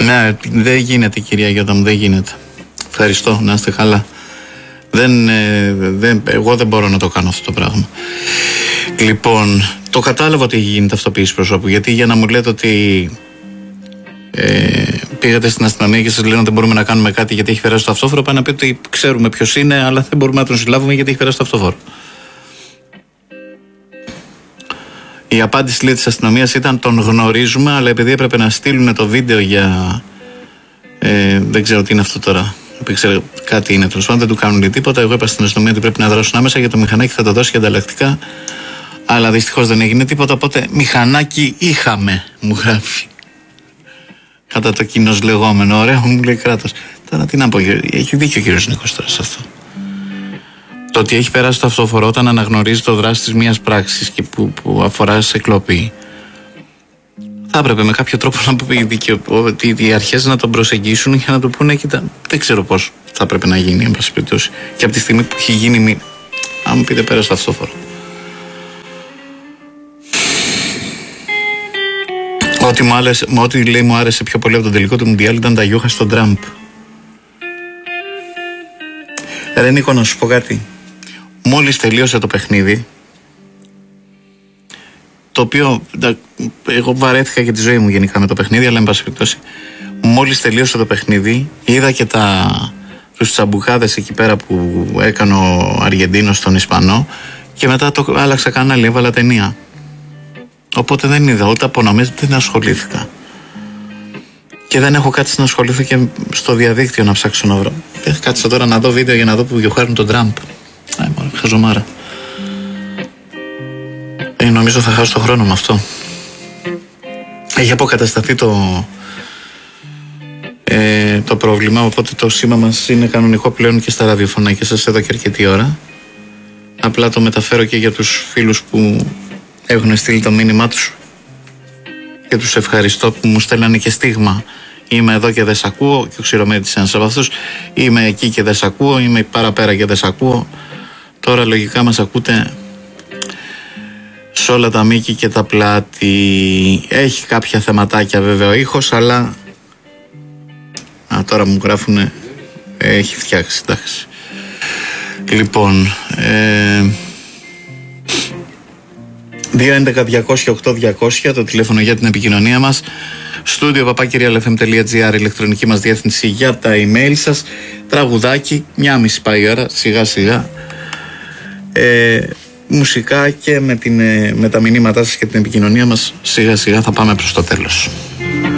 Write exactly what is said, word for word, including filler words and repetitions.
Ναι, δεν γίνεται, κυρία Γιώτα μου, δεν γίνεται. Ευχαριστώ, να είστε καλά. Δεν, ε, δεν, εγώ δεν μπορώ να το κάνω αυτό το πράγμα. Λοιπόν, το κατάλαβα ότι γίνεται αυτοποίηση προσώπου. Γιατί για να μου λέτε ότι ε, πήγατε στην αστυνομία και σας λένε ότι δεν μπορούμε να κάνουμε κάτι γιατί έχει περάσει το αυτόφορο, πάει να πει ότι ξέρουμε ποιος είναι, αλλά δεν μπορούμε να τον συλλάβουμε γιατί έχει περάσει το αυτόφορο. Η απάντηση, λέει, της αστυνομίας ήταν τον γνωρίζουμε, αλλά επειδή έπρεπε να στείλουν το βίντεο για. Ε, δεν ξέρω τι είναι αυτό τώρα. Δεν ξέρω, κάτι είναι τέλος πάντων, δεν του κάνουν τίποτα. Εγώ είπα στην αστυνομία ότι πρέπει να δράσουν άμεσα για το μηχανάκι, θα το δώσει για ανταλλακτικά. Αλλά δυστυχώς δεν έγινε τίποτα. Οπότε μηχανάκι είχαμε, μου γράφει. Κατά το κοινώς λεγόμενο. Ωραίο, μου λέει κράτος. Τώρα τι να πω, έχει δίκιο ο κύριος Νίκος τώρα σε αυτό. Το ότι έχει περάσει το αυτόφορο όταν αναγνωρίζει το δράση της μιας πράξης και που, που αφορά σε κλοπή, θα έπρεπε με κάποιο τρόπο να πει ότι οι αρχές να τον προσεγγίσουν για να του πούνε, κοίτα, δεν ξέρω πώς θα έπρεπε να γίνει, εν πάση περιπτώσει. Και από τη στιγμή που έχει γίνει, μη... αν μου πείτε πέρασε το αυτόφορο. Ό,τι, μου άρεσε, ό,τι λέει μου άρεσε πιο πολύ από τον τελικό του Μουντιάλ ήταν τα γιούχα στον Τραμπ. Ρε Νίκο, να σου πω κάτι. Μόλις τελείωσε το παιχνίδι, το οποίο εγώ βαρέθηκα για τη ζωή μου γενικά με το παιχνίδι, αλλά εν πάση περιπτώσει, μόλις τελείωσε το παιχνίδι, είδα και τα, τους τσαμπουκάδες εκεί πέρα που έκανε ο Αργεντίνος στον Ισπανό και μετά το άλλαξα κανάλι, έβαλα ταινία. Οπότε δεν είδα ούτε απονομές, δεν ασχολήθηκα. Και δεν έχω κάτσει να ασχοληθώ και στο διαδίκτυο να ψάξω να βρω. Δεν κάτσα τώρα να δω βίντεο για να δω που γιοχάρουν τον Τραμπ. Άι μωρέ, χαζομάρα. Ε, νομίζω θα χάσω το χρόνο με αυτό. Έχει αποκατασταθεί το, ε, το πρόβλημα, οπότε το σήμα μας είναι κανονικό πλέον και στα ραδιοφωνάκια σας εδώ και αρκετή ώρα. Απλά το μεταφέρω και για τους φίλους που έχουν στείλει το μήνυμά τους και τους ευχαριστώ που μου στέλνανε και στίγμα. Είμαι εδώ και δεν σ' ακούω, και ο Ξηρομέτης ένας από αυτούς. Είμαι εκεί και δεν σ' ακούω, είμαι παραπέρα και δεν σ' ακούω. Τώρα λογικά μας ακούτε σε όλα τα μήκη και τα πλάτη. Έχει κάποια θεματάκια βέβαια ο ήχος, αλλά α, τώρα μου γράφουνε, έχει φτιάξει, εντάξει. Λοιπόν, ε... δύο έντεκα διακόσια οκτώ διακόσια το τηλέφωνο για την επικοινωνία μας. Στούντιο παπάκυριαλεφm τελεία τζι άρ, ηλεκτρονική μας διεύθυνση για τα email σας. Τραγουδάκι, μια μισή πάει η ώρα, σιγά σιγά. Ε, μουσικά και με, την, με τα μηνύματά σας και την επικοινωνία μας σιγά σιγά θα πάμε προς το τέλος.